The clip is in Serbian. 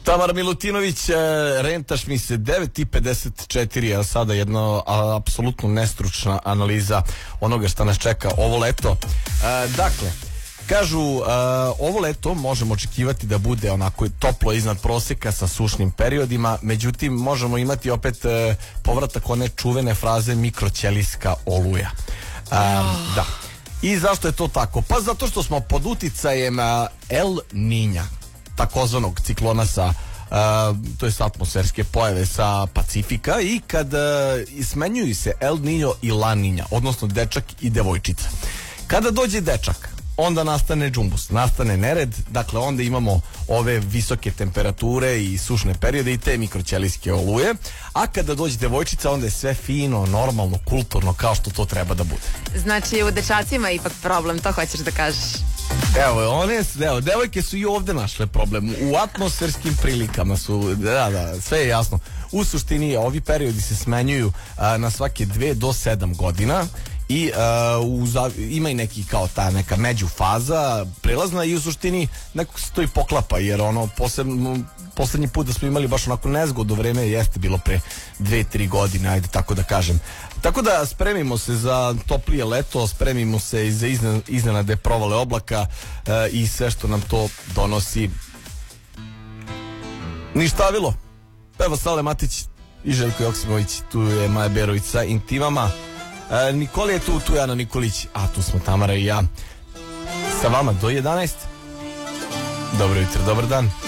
Tamara Milutinović, rentaš mi se 9:54, a sada jedna apsolutno nestručna analiza onoga što nas čeka ovo leto. Dakle, kažu, ovo leto možemo očekivati da bude onako toplo iznad proseka sa sušnim periodima, međutim možemo imati opet povratak one čuvene fraze mikroćelijska oluja. Da. I zašto je to tako? Pa zato što smo pod uticajem El Niña, takozvanog ciklona sa to je atmosferske pojave sa Pacifika, i kad smenjuju se El Niño i La Niña, odnosno dečak i devojčica. Kada dođe dečak, onda nastane džumbus, nastane nered, dakle onda imamo ove visoke temperature i sušne periode i te mikroćelijske oluje, a kada dođe devojčica onda je sve fino, normalno, kulturno, kao što to treba da bude. Znači u dečacima je ipak problem, to hoćeš da kažeš? Evo, devojke su i ovde našle problem, u atmosferskim prilikama su, da, sve je jasno. U suštini ovi periodi se smenjuju na svake 2 do 7 godina i ima i neki kao ta neka međufaza prelazna, i u suštini nekako se to i poklapa, jer ono poslednji put da smo imali baš onako nezgodno vreme jeste bilo pre 2-3 godine, ajde tako da kažem. Tako da spremimo se za toplije leto, spremimo se i za iznenade provale oblaka i sve što nam to donosi. Ništavilo, peva Sale Matić i Željko Joksimović, tu je Maja Berović sa Intimama. Nikoli je tu je Ana Nikolić, a tu smo Tamara i ja sa vama do 11. Dobro jutro, dobar dan.